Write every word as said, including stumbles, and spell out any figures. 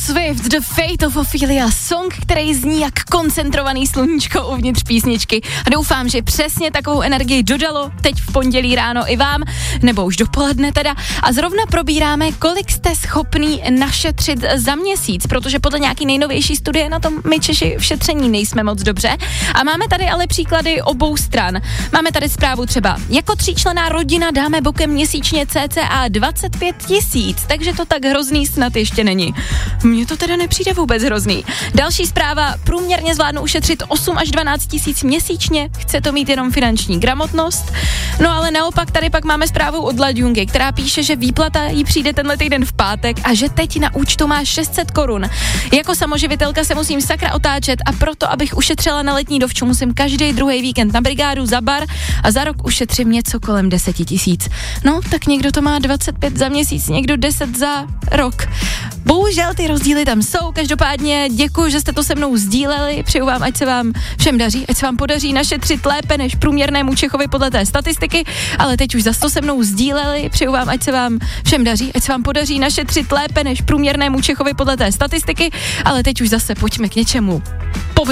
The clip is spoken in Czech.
Swift, The Fate of Ophelia, song, který zní jak koncentrovaný sluníčko uvnitř písničky. A doufám, že přesně takovou energii dodalo teď v pondělí ráno i vám, nebo už dopoledne teda. A zrovna probíráme, kolik jste schopný našetřit za měsíc, protože podle nějaký nejnovější studie na tom my Češi v šetření nejsme moc dobře. A máme tady ale příklady obou stran. Máme tady zprávu třeba, jako tříčlenná rodina dáme bokem měsíčně cca dvacet pět tisíc, takže to tak hrozný snad ještě není. Mně to teda nepřijde vůbec hrozný. Další zpráva, průměrně zvládnu ušetřit osm až dvanáct tisíc měsíčně, chce to mít jenom finanční gramotnost. No ale naopak tady pak máme zprávu od Ladjungy, která píše, že výplata jí přijde tenhle týden v pátek a že teď na účtu má šest set korun. Jako samoživitelka se musím sakra otáčet a proto, abych ušetřila na letní dovču, musím každý druhý víkend na brigádu za bar a za rok ušetřím něco kolem deset tisíc. No, tak někdo to má dvacet pět za měsíc, někdo deset za rok. Bohužel ty rozdíly tam jsou, každopádně děkuji, že jste to se mnou sdíleli, přeju vám, ať se vám všem daří, ať se vám podaří našetřit lépe než průměrnému Čechovi podle té statistiky, ale teď už zase to se mnou sdíleli, přeju vám, ať se vám všem daří, ať se vám podaří našetřit lépe než průměrnému Čechovi podle té statistiky, ale teď už zase pojďme k něčemu